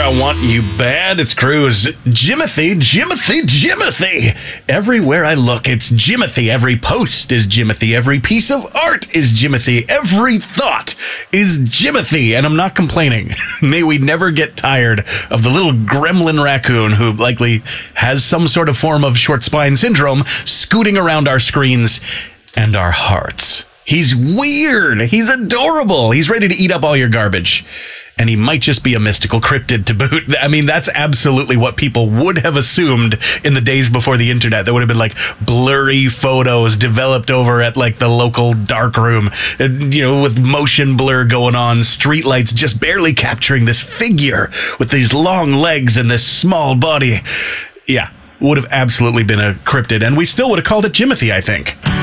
want you bad. It's Cruz. Jimothy. Everywhere I look, it's Jimothy. Every post is Jimothy. Every piece of art is Jimothy. Every thought is Jimothy. And I'm not complaining. May we never get tired of the little gremlin raccoon who likely has some sort of form of short spine syndrome scooting around our screens and our hearts. He's weird. He's adorable. He's ready to eat up all your garbage. And he might just be a mystical cryptid to boot. I mean, that's absolutely what people would have assumed in the days before the internet. There would have been like blurry photos developed over at like the local dark room, with motion blur going on, streetlights just barely capturing this figure with these long legs and this small body. Yeah, would have absolutely been a cryptid. And we still would have called it Jimothy, I think.